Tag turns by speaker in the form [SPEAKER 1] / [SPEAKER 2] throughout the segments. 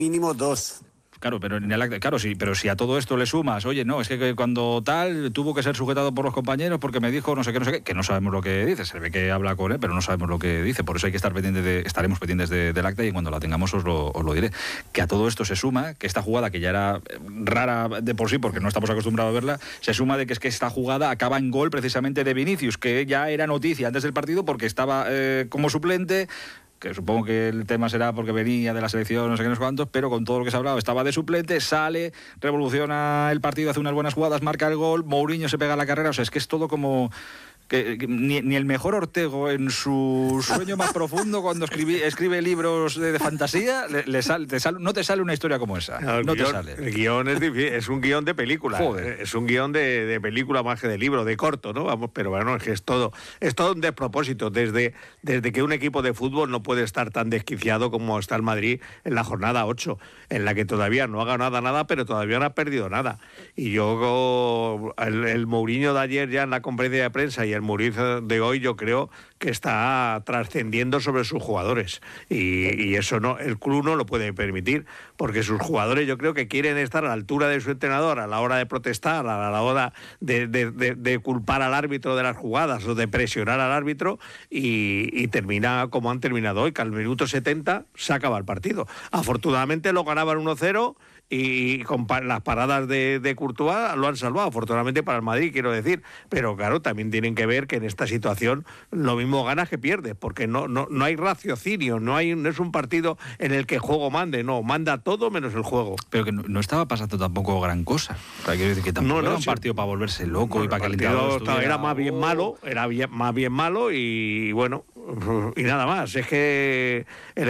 [SPEAKER 1] Mínimo 2.
[SPEAKER 2] Claro, pero en el acta, claro, sí, pero si a todo esto le sumas, oye, no, es que cuando tal tuvo que ser sujetado por los compañeros porque me dijo no sé qué, que no sabemos lo que dice, se ve que habla con él, pero no sabemos lo que dice, por eso hay que estar estaremos pendientes del acta y cuando la tengamos os lo diré. Que a todo esto se suma, que esta jugada, que ya era rara de por sí, porque no estamos acostumbrados a verla, se suma de que es que esta jugada acaba en gol precisamente de Vinicius, que ya era noticia antes del partido porque estaba como suplente, que supongo que el tema será porque venía de la selección, no sé qué, no sé cuántos, pero con todo lo que se ha hablado, estaba de suplente, sale, revoluciona el partido, hace unas buenas jugadas, marca el gol, Mourinho se pega la carrera, o sea, es que es todo como... Que ni el mejor Ortego en su sueño más profundo cuando escribe libros de fantasía no te sale una historia como esa. No te sale.
[SPEAKER 3] El guión es difícil, es un guión de película.
[SPEAKER 2] Joder.
[SPEAKER 3] Es un guión de película más que de libro, de corto, ¿no? Vamos, pero bueno, es que es todo un despropósito. Desde que un equipo de fútbol no puede estar tan desquiciado como está el Madrid en la jornada 8, en la que todavía no ha ganado nada, pero todavía no ha perdido nada. Y yo, el Mourinho de ayer ya en la conferencia de prensa y el Mourinho de hoy, yo creo que está trascendiendo sobre sus jugadores y eso no, el club no lo puede permitir, porque sus jugadores yo creo que quieren estar a la altura de su entrenador a la hora de protestar, a la hora de culpar al árbitro de las jugadas o de presionar al árbitro y termina como han terminado hoy, que al minuto 70 se acaba el partido. Afortunadamente lo ganaban 1-0 y con las paradas de Courtois lo han salvado, afortunadamente para el Madrid, quiero decir, pero claro, también tienen que ver que en esta situación lo mismo ganas que pierdes, porque no hay raciocinio, no es un partido en el que el juego manda todo menos el juego.
[SPEAKER 2] Pero que no estaba pasando tampoco gran cosa, o sea, quiero decir que tampoco era un partido para volverse loco y para que el entrenador
[SPEAKER 3] era más bien malo, más bien malo y bueno, y nada más. Es que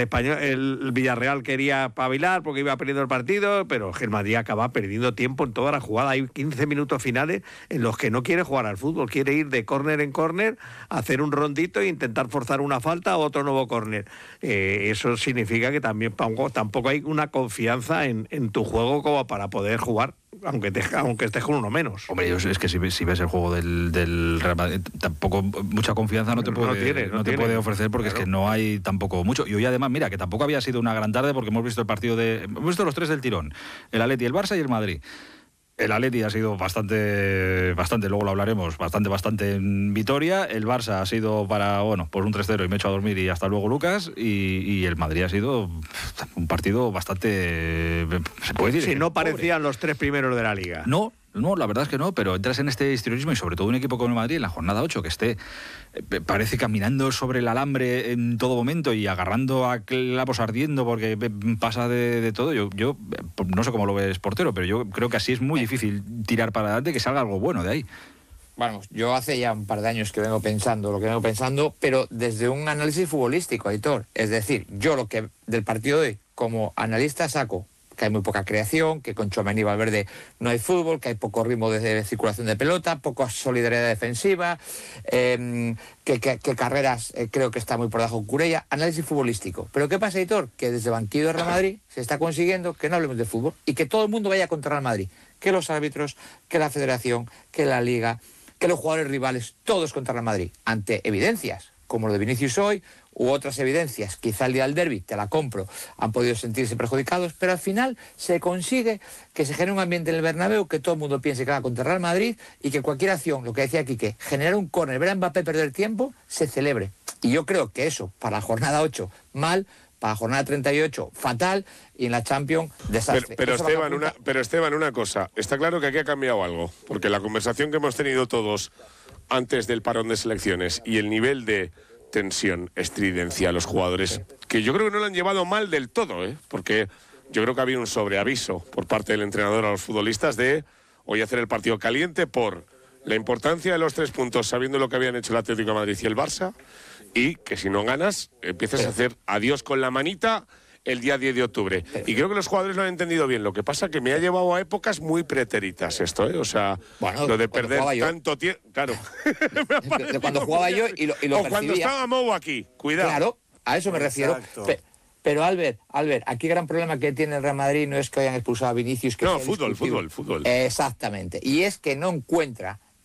[SPEAKER 3] el Villarreal quería pavilar porque iba perdiendo el partido, pero el Madrid acaba perdiendo tiempo en toda la jugada. Hay 15 minutos finales en los que no quiere jugar al fútbol, quiere ir de córner en córner, hacer un rondito e intentar forzar una falta o otro nuevo córner. Eso significa que también tampoco hay una confianza en tu juego como para poder jugar, aunque estés con uno menos.
[SPEAKER 2] Hombre, es que si ves el juego del Real Madrid, tampoco mucha confianza no te puede ofrecer, porque claro, es que no hay tampoco mucho. Y hoy además, mira, que tampoco había sido una gran tarde, porque hemos visto hemos visto los tres del tirón, el Atleti, el Barça y el Madrid. El Atleti ha sido bastante, luego lo hablaremos, bastante en Vitoria. El Barça ha sido por un 3-0 y me echo a dormir y hasta luego, Lucas. Y el Madrid ha sido un partido bastante, se puede decir.
[SPEAKER 3] Si no parecían los tres primeros de la Liga.
[SPEAKER 2] No, la verdad es que no, pero entras en este histrionismo y sobre todo un equipo como el Madrid en la jornada 8 que esté, parece caminando sobre el alambre en todo momento y agarrando a clavos ardiendo porque pasa de todo. Yo no sé cómo lo ves, portero, pero yo creo que así es muy difícil tirar para adelante, que salga algo bueno de ahí.
[SPEAKER 4] Bueno, yo hace ya un par de años que vengo pensando lo que vengo pensando, pero desde un análisis futbolístico, Aitor. Es decir, yo lo que del partido de hoy como analista saco que hay muy poca creación, que con Tchouaméni y Valverde no hay fútbol, que hay poco ritmo de circulación de pelota, poca solidaridad defensiva, que Carreras creo que está muy por debajo de Cucurella. Análisis futbolístico. Pero ¿qué pasa, Aitor? Que desde el banquillo de Real Madrid se está consiguiendo que no hablemos de fútbol y que todo el mundo vaya contra Real Madrid. Que los árbitros, que la federación, que la liga, que los jugadores rivales, todos contra Real Madrid. Ante evidencias como lo de Vinicius hoy, u otras evidencias, quizá el día del derbi, te la compro, han podido sentirse perjudicados, pero al final se consigue que se genere un ambiente en el Bernabéu, que todo el mundo piense que va contra Real Madrid y que cualquier acción, lo que decía Quique, generar un córner, ver a Mbappé perder tiempo, se celebre. Y yo creo que eso, para la jornada 8, mal, para la jornada 38, fatal, y en la Champions, desastre.
[SPEAKER 5] Pero Esteban, una cosa, está claro que aquí ha cambiado algo, porque la conversación que hemos tenido todos antes del parón de selecciones y el nivel de tensión, estridencia a los jugadores, que yo creo que no lo han llevado mal del todo, porque yo creo que ha habido un sobreaviso por parte del entrenador a los futbolistas de hoy hacer el partido caliente por la importancia de los 3 puntos, sabiendo lo que habían hecho el Atlético de Madrid y el Barça, y que si no ganas, empiezas a hacer adiós con la manita el día 10 de octubre. Y creo que los jugadores lo han entendido bien. Lo que pasa que me ha llevado a épocas muy pretéritas esto, O sea, bueno, lo de perder tanto tiempo... Claro.
[SPEAKER 4] de cuando jugaba yo y lo
[SPEAKER 5] o cuando estaba Mou aquí. Cuidado.
[SPEAKER 4] Claro, a eso me refiero. Pero Albert, aquí el gran problema que tiene el Real Madrid no es que hayan expulsado a Vinicius.
[SPEAKER 5] No, fútbol.
[SPEAKER 4] Exactamente. Y es que no encuentra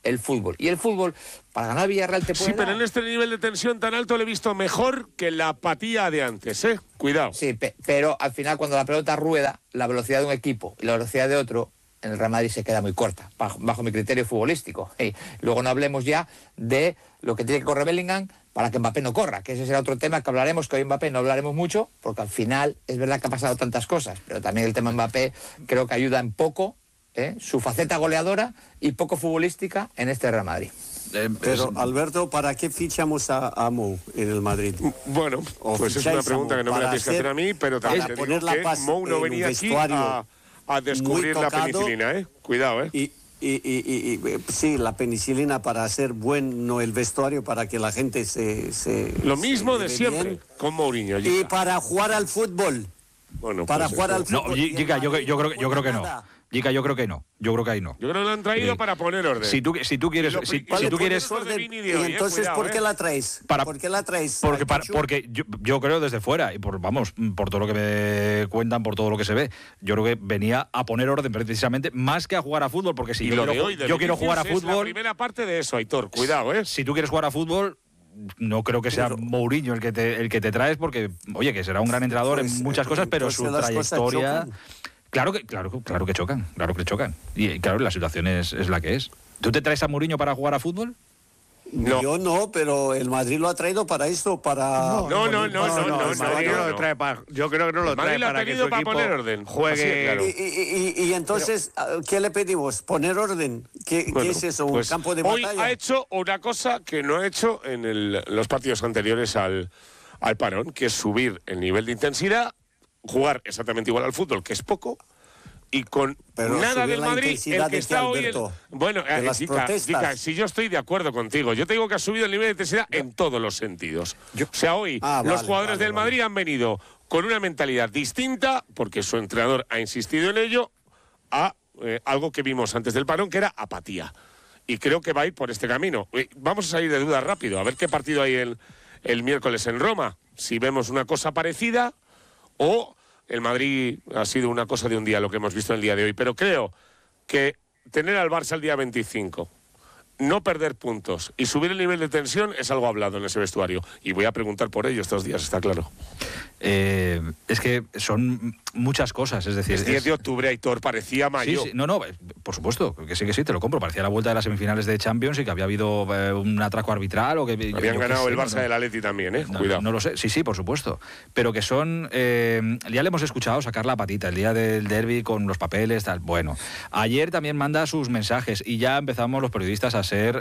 [SPEAKER 4] el fútbol. Y el fútbol, para ganar Villarreal te puede
[SPEAKER 5] Sí, pero
[SPEAKER 4] dar.
[SPEAKER 5] en este nivel de tensión tan alto le he visto mejor que la apatía de antes, ¿eh? Cuidado.
[SPEAKER 4] Sí, pero al final cuando la pelota rueda, la velocidad de un equipo y la velocidad de otro, en el Real Madrid se queda muy corta, bajo mi criterio futbolístico. Y luego no hablemos ya de lo que tiene que correr Bellingham para que Mbappé no corra, que ese será otro tema que hablaremos, que hoy Mbappé no hablaremos mucho, porque al final es verdad que ha pasado tantas cosas, pero también el tema Mbappé creo que ayuda en poco, su faceta goleadora y poco futbolística en este Real Madrid.
[SPEAKER 1] Pero, Alberto, ¿para qué fichamos a Mou en el Madrid?
[SPEAKER 5] Bueno,
[SPEAKER 1] O
[SPEAKER 5] pues es
[SPEAKER 1] ficháis
[SPEAKER 5] una
[SPEAKER 1] a
[SPEAKER 5] pregunta
[SPEAKER 1] Mou
[SPEAKER 5] que no me la
[SPEAKER 1] para
[SPEAKER 5] tienes que hacer a mí, pero
[SPEAKER 1] para
[SPEAKER 5] también te
[SPEAKER 1] poner
[SPEAKER 5] digo
[SPEAKER 1] la
[SPEAKER 5] que
[SPEAKER 1] paz
[SPEAKER 5] Mou no
[SPEAKER 1] en un
[SPEAKER 5] venía aquí
[SPEAKER 1] vestuario
[SPEAKER 5] a descubrir
[SPEAKER 1] muy
[SPEAKER 5] la
[SPEAKER 1] tocado
[SPEAKER 5] penicilina, ¿eh? Cuidado, ¿eh?
[SPEAKER 1] Y sí, la penicilina para hacer bueno el vestuario, para que la gente
[SPEAKER 5] Lo mismo
[SPEAKER 1] se
[SPEAKER 5] de
[SPEAKER 1] lleve
[SPEAKER 5] siempre
[SPEAKER 1] bien.
[SPEAKER 5] con Mourinho.
[SPEAKER 1] Y para jugar al fútbol.
[SPEAKER 5] Bueno,
[SPEAKER 1] Para
[SPEAKER 5] pues
[SPEAKER 1] jugar
[SPEAKER 5] eso.
[SPEAKER 1] al fútbol.
[SPEAKER 2] No, Jica, yo creo que no.
[SPEAKER 1] Nada.
[SPEAKER 2] Jica, yo creo que no. Yo creo que ahí no.
[SPEAKER 5] Yo creo que lo han traído
[SPEAKER 2] Sí.
[SPEAKER 5] para poner orden.
[SPEAKER 2] Si tú quieres,
[SPEAKER 5] Y lo-
[SPEAKER 2] si
[SPEAKER 5] y lo
[SPEAKER 2] tú quieres,
[SPEAKER 5] pones orden,
[SPEAKER 1] Y
[SPEAKER 5] Vini de hoy,
[SPEAKER 1] entonces,
[SPEAKER 5] cuidado,
[SPEAKER 1] ¿por qué la traes? ¿Por qué la traes?
[SPEAKER 2] porque yo creo desde fuera y por todo lo que me cuentan, por todo lo que se ve, yo creo que venía a poner orden precisamente más que a jugar a fútbol, porque si
[SPEAKER 5] Y
[SPEAKER 2] yo
[SPEAKER 5] lo
[SPEAKER 2] quiero,
[SPEAKER 5] de hoy de
[SPEAKER 2] yo quiero jugar a
[SPEAKER 5] Vinicius es la
[SPEAKER 2] fútbol,
[SPEAKER 5] primera parte de eso, Aitor, cuidado, ¿eh?
[SPEAKER 2] si tú quieres jugar a fútbol, no creo que sea Mourinho el que te traes, porque oye, que será un gran entrenador
[SPEAKER 1] Pues,
[SPEAKER 2] en muchas cosas, pero su
[SPEAKER 1] entonces las cosas
[SPEAKER 2] trayectoria,
[SPEAKER 1] chocan.
[SPEAKER 2] claro que chocan. Y claro, la situación es la que es. ¿Tú te traes a Mourinho para jugar a fútbol?
[SPEAKER 5] No.
[SPEAKER 1] Yo no, pero el Madrid lo ha traído para esto, para...
[SPEAKER 5] No,
[SPEAKER 3] el Madrid no lo trae yo creo que no lo
[SPEAKER 5] El Madrid
[SPEAKER 3] trae
[SPEAKER 5] lo ha
[SPEAKER 3] para que
[SPEAKER 5] tenido
[SPEAKER 3] su
[SPEAKER 5] para
[SPEAKER 3] equipo
[SPEAKER 5] poner orden. Así
[SPEAKER 3] juegue.
[SPEAKER 5] de claro.
[SPEAKER 1] Y entonces, ¿qué le pedimos? ¿Poner orden? ¿Qué
[SPEAKER 5] Bueno,
[SPEAKER 1] es eso? ¿Un
[SPEAKER 5] pues
[SPEAKER 1] campo de
[SPEAKER 5] hoy
[SPEAKER 1] batalla?
[SPEAKER 5] ha hecho una cosa que no ha hecho en los partidos anteriores al parón, que es subir el nivel de intensidad, jugar exactamente igual al fútbol, que es poco, y con
[SPEAKER 1] Pero
[SPEAKER 5] nada
[SPEAKER 1] subir
[SPEAKER 5] del
[SPEAKER 1] la
[SPEAKER 5] Madrid,
[SPEAKER 1] intensidad
[SPEAKER 5] el que
[SPEAKER 1] de
[SPEAKER 5] está
[SPEAKER 1] qué,
[SPEAKER 5] hoy...
[SPEAKER 1] Alberto,
[SPEAKER 5] Bueno,
[SPEAKER 1] de las protestas.
[SPEAKER 5] Jica, si yo estoy de acuerdo contigo, yo te digo que ha subido el nivel de intensidad en todos los sentidos. O sea, hoy los jugadores del Madrid han venido con una mentalidad distinta, porque su entrenador ha insistido en ello, a algo que vimos antes del parón, que era apatía. Y creo que va a ir por este camino. Vamos a salir de dudas rápido, a ver qué partido hay el miércoles en Roma. Si vemos una cosa parecida o el Madrid ha sido una cosa de un día, lo que hemos visto el día de hoy. Pero creo que tener al Barça el día 25, no perder puntos y subir el nivel de tensión es algo hablado en ese vestuario. Y voy a preguntar por ello estos días, está claro.
[SPEAKER 2] Es que son muchas cosas, es decir...
[SPEAKER 5] Es 10 de octubre, Aitor, parecía mayo.
[SPEAKER 2] Sí, no, por supuesto, que sí, te lo compro. Parecía la vuelta de las semifinales de Champions y que había habido un atraco arbitral o que...
[SPEAKER 5] Habían ganado el Barça del Atleti también, ¿eh? Cuidado.
[SPEAKER 2] No lo sé, sí, por supuesto. Pero que son... ya le hemos escuchado sacar la patita el día del derbi con los papeles, tal. Bueno, ayer también manda sus mensajes y ya empezamos los periodistas a ser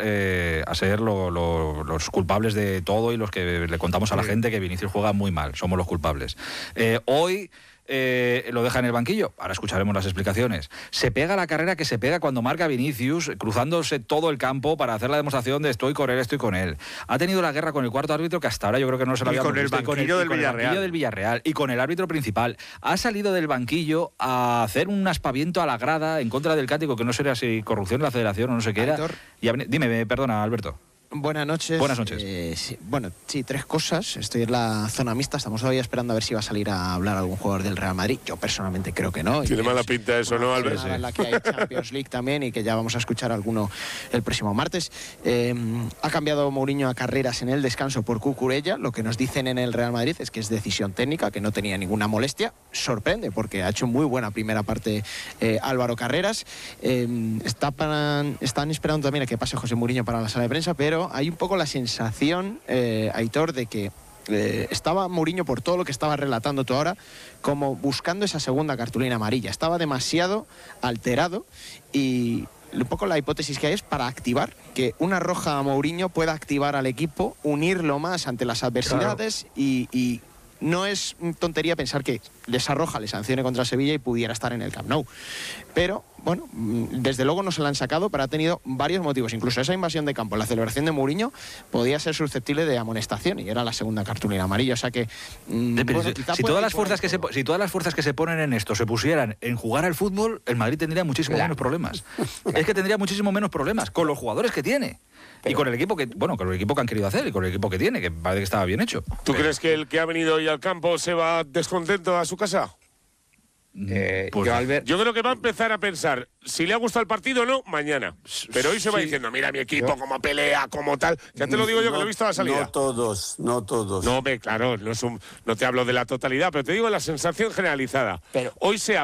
[SPEAKER 2] los culpables de todo y los que le contamos a la gente que Vinicius juega muy mal. Somos los culpables. Hoy... lo deja en el banquillo, ahora escucharemos las explicaciones. Se pega la carrera que se pega cuando marca Vinicius, cruzándose todo el campo para hacer la demostración de estoy con él. Ha tenido la guerra con el cuarto árbitro que hasta ahora yo creo que no se lo había
[SPEAKER 3] con el banquillo
[SPEAKER 2] del Villarreal y con el árbitro principal. Ha salido del banquillo a hacer un aspaviento a la grada en contra del Cático, que no sé si corrupción de la federación o no sé qué era. Dime, perdona, Alberto.
[SPEAKER 6] Buenas noches.
[SPEAKER 2] Buenas noches.
[SPEAKER 6] Sí, tres cosas. Estoy en la zona mixta. Estamos todavía esperando a ver si va a salir a hablar algún jugador del Real Madrid. Yo personalmente creo que no.
[SPEAKER 5] Tiene mala pinta eso, ¿no, Albert?
[SPEAKER 6] En la que hay Champions League también y que ya vamos a escuchar alguno el próximo martes. Ha cambiado Mourinho a Carreras en el descanso por Cucurella. Lo que nos dicen en el Real Madrid es que es decisión técnica, que no tenía ninguna molestia. Sorprende porque ha hecho muy buena primera parte Álvaro Carreras. Están esperando también a que pase José Mourinho para la sala de prensa, pero hay un poco la sensación, Aitor, de que estaba Mourinho, por todo lo que estaba relatando tú ahora, como buscando esa segunda cartulina amarilla. Estaba demasiado alterado y un poco la hipótesis que hay es para activar, que una roja a Mourinho pueda activar al equipo, unirlo más ante las adversidades, claro. y no es tontería pensar que esa roja le sancione contra Sevilla y pudiera estar en el Camp Nou. Pero, bueno, desde luego no se la han sacado, pero ha tenido varios motivos. Incluso esa invasión de campo, la celebración de Mourinho, podía ser susceptible de amonestación y era la segunda cartulina amarilla. O sea que...
[SPEAKER 2] si todas las fuerzas que se ponen en esto se pusieran en jugar al fútbol, el Madrid tendría muchísimo menos problemas. Es que tendría muchísimo menos problemas con los jugadores que tiene. Y con el equipo con el equipo que han querido hacer y con el equipo que tiene, que parece que estaba bien hecho.
[SPEAKER 5] ¿Tú crees que el que ha venido hoy al campo se va descontento a su casa?
[SPEAKER 2] Pues,
[SPEAKER 5] yo creo que va a empezar a pensar si le ha gustado el partido o no mañana. Pero hoy se va diciendo, mira mi equipo, cómo pelea, cómo tal. Ya te lo digo yo, que lo he visto a la salida.
[SPEAKER 1] No todos.
[SPEAKER 5] No, claro, no te hablo de la totalidad, pero te digo la sensación generalizada.
[SPEAKER 4] Pero
[SPEAKER 5] hoy se